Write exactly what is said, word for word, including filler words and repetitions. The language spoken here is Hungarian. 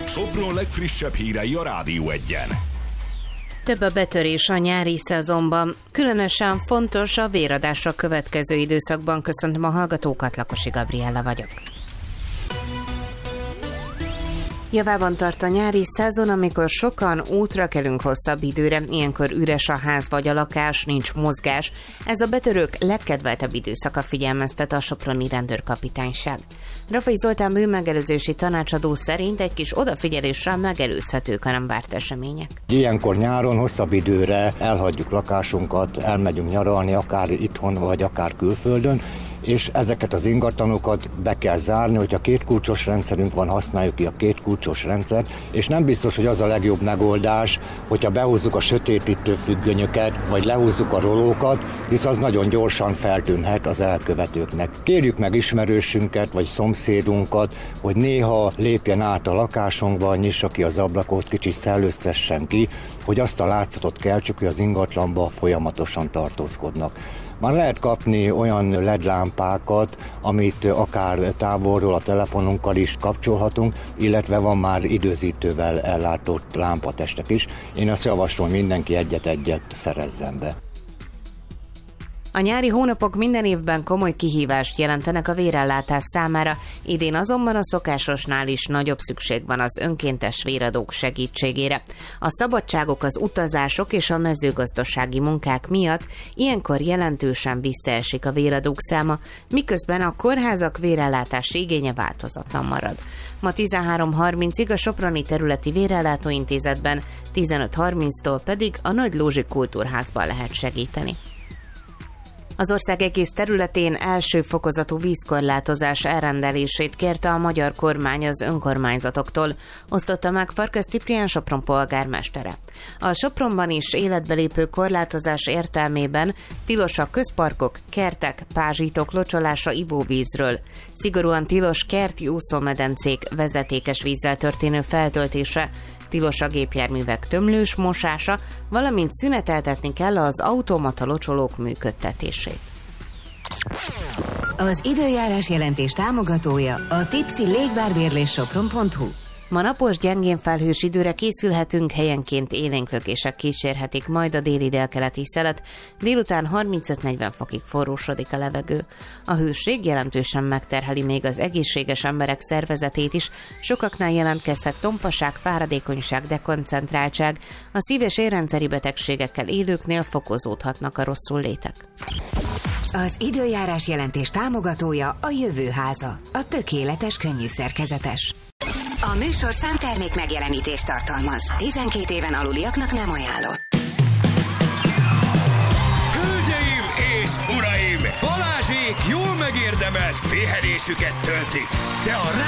Sopron legfrissebb hírei a Rádió Egyen. Több a betörés a nyári szezonban. Különösen fontos a véradásra következő időszakban. Köszöntöm a hallgatókat, Lakosi Gabriella vagyok. Javában tart a nyári szezon, amikor sokan útra kelünk hosszabb időre, ilyenkor üres a ház vagy a lakás, nincs mozgás. Ez a betörők legkedveltebb időszaka, figyelmeztet a soproni rendőrkapitányság. Rafai Zoltán bűnmegelőzési tanácsadó szerint egy kis odafigyeléssel megelőzhetők a nem várt események. Ilyenkor nyáron hosszabb időre elhagyjuk lakásunkat, elmegyünk nyaralni, akár itthon vagy akár külföldön, és ezeket az ingatlanokat be kell zárni, hogyha két kulcsos rendszerünk van, használjuk ki a két kulcsos rendszert, és nem biztos, hogy az a legjobb megoldás, hogyha behúzzuk a sötétítő függönyöket, vagy lehúzzuk a rolókat, hisz az nagyon gyorsan feltűnhet az elkövetőknek. Kérjük meg ismerősünket, vagy szomszédunkat, hogy néha lépjen át a lakásunkba, nyissa ki az ablakot, kicsit szellőztessen ki, hogy azt a látszatot keltsük, hogy az ingatlanba folyamatosan tartózkodnak. Már lehet kapni olyan el é dé lámpákat, amit akár távolról a telefonunkkal is kapcsolhatunk, illetve van már időzítővel ellátott lámpatestek is. Én azt javaslom, hogy mindenki egyet-egyet szerezzen be. A nyári hónapok minden évben komoly kihívást jelentenek a vérellátás számára, idén azonban a szokásosnál is nagyobb szükség van az önkéntes véradók segítségére. A szabadságok, az utazások és a mezőgazdasági munkák miatt ilyenkor jelentősen visszaesik a véradók száma, miközben a kórházak vérellátási igénye változatlan marad. Ma tizenhárom harmincig a Soproni Területi Vérellátóintézetben, tizenöt harminctól pedig a Nagy Lózsi Kultúrházban lehet segíteni. Az ország egész területén első fokozatú vízkorlátozás elrendelését kérte a magyar kormány az önkormányzatoktól, osztotta meg Farkas Ciprián Sopron polgármestere. A Sopronban is életbe lépő korlátozás értelmében tilos a közparkok, kertek, pázsitok locsolása ivóvízről. Szigorúan tilos kerti úszómedencék vezetékes vízzel történő feltöltése, tilos a gépjárművek tömlős mosása, valamint szüneteltetni kell az automata locsolók működtetését. Az időjárás jelentés támogatója a Tipsy Légbárbérlés Sopron pont hu. Ma napos, gyengén felhős időre készülhetünk, helyenként élénklökések kísérhetik majd a déli délkeleti szelet, délután harmincöt-negyven fokig forrósodik a levegő. A hőség jelentősen megterheli még az egészséges emberek szervezetét is, sokaknál jelentkezhet tompaság, fáradékonyság, dekoncentráltság, a szív- és érrendszeri betegségekkel élőknél fokozódhatnak a rosszul létek. Az időjárás jelentés támogatója a Jövőháza, a tökéletes könnyű szerkezetes. A műsor számtermék megjelenítést tartalmaz. tizenkét éven aluliaknak nem ajánlott. Hölgyeim és uraim! Balázsék jól megérdemelt pihenésüket töltik, de a